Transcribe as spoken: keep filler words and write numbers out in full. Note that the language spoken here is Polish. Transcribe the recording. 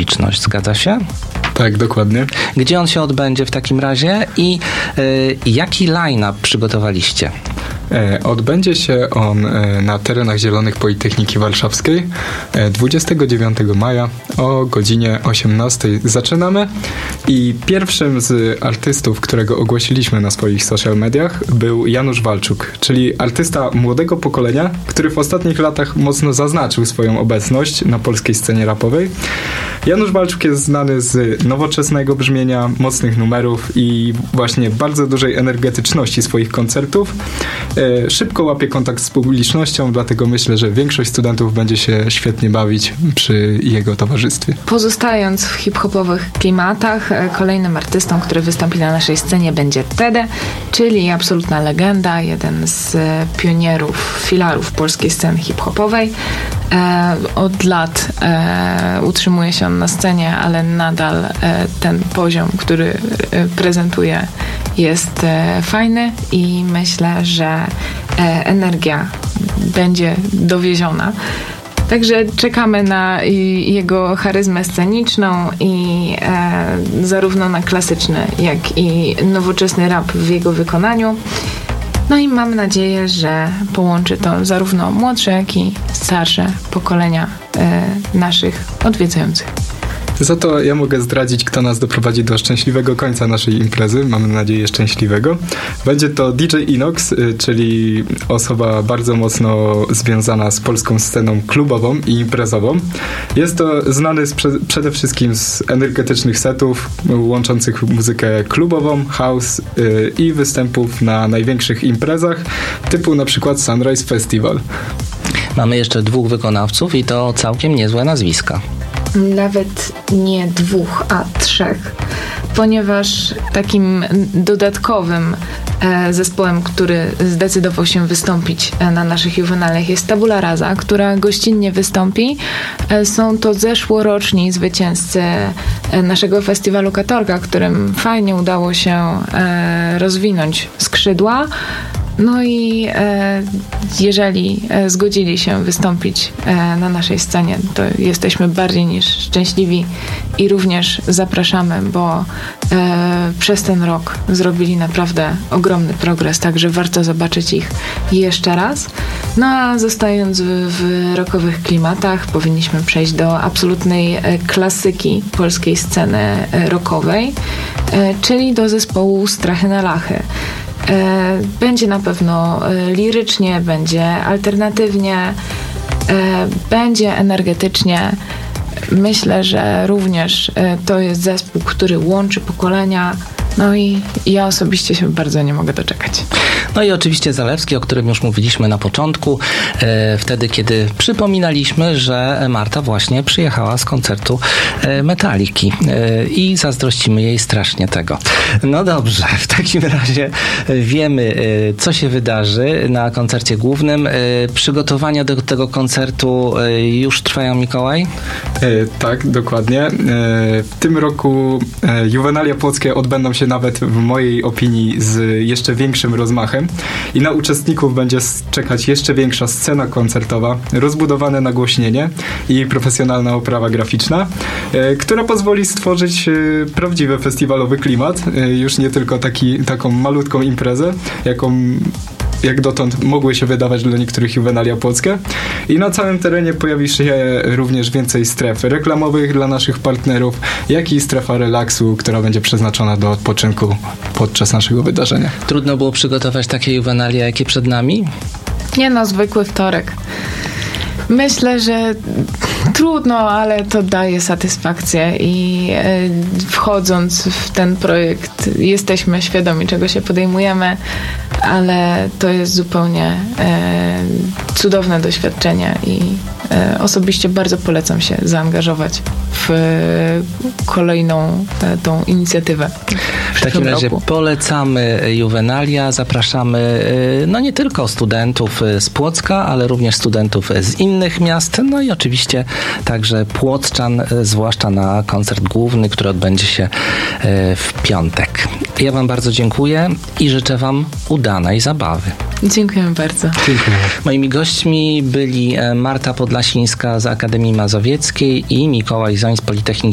publiczność, zgadza się? Tak, dokładnie. Gdzie on się odbędzie w takim razie i y, jaki line-up przygotowaliście? Odbędzie się on na terenach Zielonych Politechniki Warszawskiej dwudziestego dziewiątego maja o godzinie osiemnastej. Zaczynamy i pierwszym z artystów, którego ogłosiliśmy na swoich social mediach, był Janusz Walczuk, czyli artysta młodego pokolenia, który w ostatnich latach mocno zaznaczył swoją obecność na polskiej scenie rapowej. Janusz Walczuk jest znany z nowoczesnego brzmienia, mocnych numerów i właśnie bardzo dużej energetyczności swoich koncertów. Szybko łapie kontakt z publicznością, dlatego myślę, że większość studentów będzie się świetnie bawić przy jego towarzystwie. Pozostając w hip-hopowych klimatach, kolejnym artystą, który wystąpi na naszej scenie, będzie Tede, czyli absolutna legenda, jeden z pionierów, filarów polskiej sceny hip-hopowej. E, od lat e, utrzymuje się on na scenie, ale nadal e, ten poziom, który e, prezentuje, jest e, fajny i myślę, że e, energia będzie dowieziona. Także czekamy na jego charyzmę sceniczną i e, zarówno na klasyczny, jak i nowoczesny rap w jego wykonaniu. No i mam nadzieję, że połączy to zarówno młodsze, jak i starsze pokolenia e, naszych odwiedzających. Za to ja mogę zdradzić, kto nas doprowadzi do szczęśliwego końca naszej imprezy. Mamy nadzieję szczęśliwego. Będzie to D J Inox, czyli osoba bardzo mocno związana z polską sceną klubową i imprezową. Jest to znany z, przede wszystkim z energetycznych setów łączących muzykę klubową, house yy, i występów na największych imprezach, typu na przykład Sunrise Festival. Mamy jeszcze dwóch wykonawców i to całkiem niezłe nazwiska. Nawet nie dwóch, a trzech, ponieważ takim dodatkowym e, zespołem, który zdecydował się wystąpić e, na naszych juwenaliach, jest Tabula Rasa, która gościnnie wystąpi. E, są to zeszłoroczni zwycięzcy e, naszego festiwalu Katorga, którym fajnie udało się e, rozwinąć skrzydła. No i e, jeżeli e, zgodzili się wystąpić e, na naszej scenie, to jesteśmy bardziej niż szczęśliwi i również zapraszamy, bo e, przez ten rok zrobili naprawdę ogromny progres, także warto zobaczyć ich jeszcze raz. No a zostając w, w rockowych klimatach, powinniśmy przejść do absolutnej e, klasyki polskiej sceny e, rockowej, e, czyli do zespołu Strachy na Lachy. Będzie na pewno lirycznie, będzie alternatywnie, będzie energetycznie. Myślę, że również to jest zespół, który łączy pokolenia. No i ja osobiście się bardzo nie mogę doczekać. No i oczywiście Zalewski, o którym już mówiliśmy na początku, e, wtedy, kiedy przypominaliśmy, że Marta właśnie przyjechała z koncertu e, Metaliki e, i zazdrościmy jej strasznie tego. No dobrze, w takim razie wiemy, e, co się wydarzy na koncercie głównym. E, przygotowania do tego koncertu e, już trwają, Mikołaj? E, tak, dokładnie. E, w tym roku e, juwenalia płockie odbędą się nawet w mojej opinii z jeszcze większym rozmachem i na uczestników będzie czekać jeszcze większa scena koncertowa, rozbudowane nagłośnienie i profesjonalna oprawa graficzna, e, która pozwoli stworzyć e, prawdziwy festiwalowy klimat, e, już nie tylko taki, taką malutką imprezę, jaką jak dotąd mogły się wydawać dla niektórych juwenalia płockie. I na całym terenie pojawi się również więcej stref reklamowych dla naszych partnerów, jak i strefa relaksu, która będzie przeznaczona do odpoczynku podczas naszego wydarzenia. Trudno było przygotować takie juwenalia, jakie przed nami? Nie no, zwykły wtorek. Myślę, że trudno, ale to daje satysfakcję i wchodząc w ten projekt jesteśmy świadomi, czego się podejmujemy, ale to jest zupełnie e, cudowne doświadczenie i e, osobiście bardzo polecam się zaangażować w e, kolejną e, tą inicjatywę. W, w takim razie roku. Polecamy juwenalia, zapraszamy e, no nie tylko studentów z Płocka, ale również studentów z innych miast, no i oczywiście także płockczan, zwłaszcza na koncert główny, który odbędzie się e, w piątek. Ja wam bardzo dziękuję i życzę wam udanej zabawy. Dziękuję bardzo. Dziękuję. Moimi gośćmi byli Marta Podlasińska z Akademii Mazowieckiej i Mikołaj Zoń z Politechniki